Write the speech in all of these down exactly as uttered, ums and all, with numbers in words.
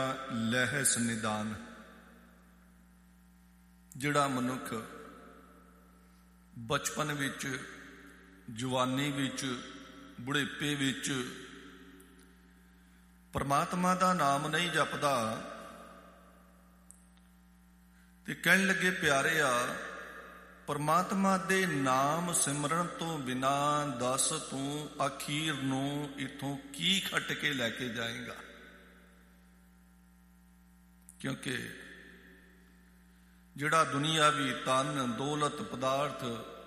ਲਹਿ ਸਨਿਧਾਨ। ਜਿਹੜਾ ਮਨੁੱਖ ਬਚਪਨ ਵਿੱਚ, ਜਵਾਨੀ ਵਿੱਚ, ਬੁਢੇਪੇ ਵਿੱਚ ਪਰਮਾਤਮਾ ਦਾ ਨਾਮ ਨਹੀਂ ਜਪਦਾ ਤੇ ਕਹਿਣ ਲੱਗੇ ਪਿਆਰਿਆ, ਪਰਮਾਤਮਾ ਦੇ ਨਾਮ ਸਿਮਰਨ ਤੋਂ ਬਿਨਾ ਦੱਸ ਤੂੰ ਅਖੀਰ ਨੂੰ ਇਥੋਂ ਕੀ ਖੱਟ ਕੇ ਲੈ ਕੇ ਜਾਏਗਾ। ਕਿਉਂਕਿ ਜਿਹੜਾ ਦੁਨੀਆਵੀ ਧਨ ਦੌਲਤ ਪਦਾਰਥ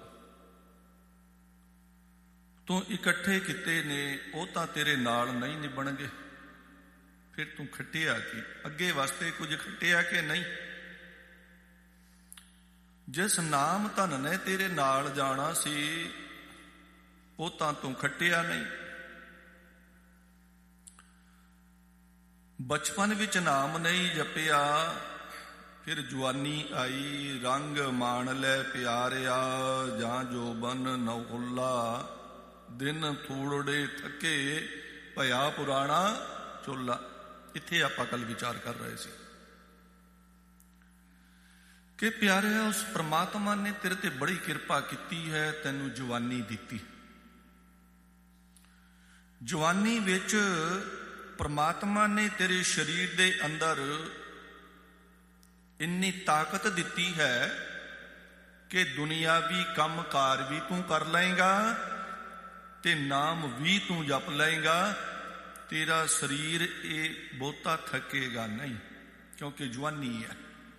ਤੂੰ ਇਕੱਠੇ ਕੀਤੇ ਨੇ ਉਹ ਤਾਂ ਤੇਰੇ ਨਾਲ ਨਹੀਂ ਨਿਭਣਗੇ। ਫਿਰ ਤੂੰ ਖੱਟਿਆ ਕੀ? ਅੱਗੇ ਵਾਸਤੇ ਕੁਝ ਖੱਟਿਆ ਕਿ ਨਹੀਂ? ਜਿਸ ਨਾਮ ਧਨ ਨੇ ਤੇਰੇ ਨਾਲ ਜਾਣਾ ਸੀ ਉਹ ਤਾਂ ਤੂੰ ਖੱਟਿਆ ਨਹੀਂ। ਬਚਪਨ ਵਿੱਚ ਨਾਮ ਨਹੀਂ ਜਪਿਆ, ਫਿਰ ਜਵਾਨੀ ਆਈ, ਰੰਗ ਮਾਣ ਲੈ ਪਿਆਰਿਆ, ਜਾਂ ਜੋਬਨ ਨੌਹੁੱਲਾ, ਦਿਨ ਥੋੜੜੇ ਥੱਕੇ, ਭਇਆ ਪੁਰਾਣਾ ਚੋਲਾ। ਇੱਥੇ ਆਪਾਂ ਕੱਲ ਵਿਚਾਰ ਕਰ ਰਹੇ ਸੀ ਕਿ ਪਿਆਰਿਆ, ਉਸ ਪ੍ਰਮਾਤਮਾ ਨੇ ਤੇਰੇ ਤੇ ਬੜੀ ਕਿਰਪਾ ਕੀਤੀ ਹੈ, ਤੈਨੂੰ ਜਵਾਨੀ ਦਿੱਤੀ। ਜਵਾਨੀ ਵਿੱਚ ਪ੍ਰਮਾਤਮਾ ਨੇ ਤੇਰੇ ਸਰੀਰ ਦੇ ਅੰਦਰ ਇੰਨੀ ਤਾਕਤ ਦਿੱਤੀ ਹੈ ਕਿ ਦੁਨੀਆਵੀ ਕੰਮ ਕਾਰ ਵੀ ਤੂੰ ਕਰ ਲਏਗਾ ਤੇ ਨਾਮ ਵੀ ਤੂੰ ਜਪ ਲਏਗਾ। ਤੇਰਾ ਸਰੀਰ ਇਹ ਬਹੁਤਾ ਥੱਕੇਗਾ ਨਹੀਂ, ਕਿਉਂਕਿ ਜਵਾਨੀ ਹੈ।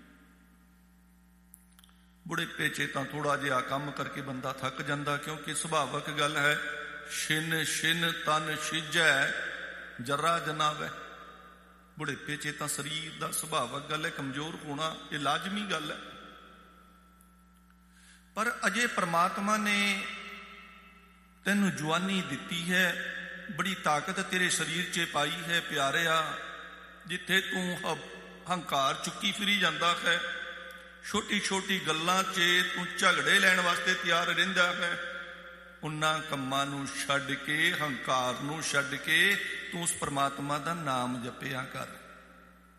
ਬੁਢੇਪੇ 'ਚ ਤਾਂ ਥੋੜਾ ਜਿਹਾ ਕੰਮ ਕਰਕੇ ਬੰਦਾ ਥੱਕ ਜਾਂਦਾ, ਕਿਉਂਕਿ ਸੁਭਾਵਕ ਗੱਲ ਹੈ, ਛਿਨ ਛਿਨ ਤਨ ਸਿਜੈ ਜਰਾ ਜਨਾਵੈ। ਬੁਢੇਪੇ 'ਚ ਤਾਂ ਸਰੀਰ ਦਾ ਸੁਭਾਵਕ ਗੱਲ ਹੈ, ਕਮਜ਼ੋਰ ਹੋਣਾ ਇਹ ਲਾਜ਼ਮੀ ਗੱਲ ਹੈ। ਪਰ ਅਜੇ ਪ੍ਰਮਾਤਮਾ ਨੇ ਤੈਨੂੰ ਜਵਾਨੀ ਦਿੱਤੀ ਹੈ, ਬੜੀ ਤਾਕਤ ਤੇਰੇ ਸਰੀਰ 'ਚ ਪਾਈ ਹੈ ਪਿਆਰਿਆ। ਜਿੱਥੇ ਤੂੰ ਹੰਕਾਰ ਚੁੱਕੀ ਫਿਰੀ ਜਾਂਦਾ ਹੈ, ਛੋਟੀ ਛੋਟੀ ਗੱਲਾਂ 'ਚ ਤੂੰ ਝਗੜੇ ਲੈਣ ਵਾਸਤੇ ਤਿਆਰ ਰਹਿੰਦਾ ਹੈ, ਉਹਨਾਂ ਕੰਮਾਂ ਨੂੰ ਛੱਡ ਕੇ, ਹੰਕਾਰ ਨੂੰ ਛੱਡ ਕੇ ਤੂੰ ਉਸ ਪਰਮਾਤਮਾ ਦਾ ਨਾਮ ਜਪਿਆ ਕਰ।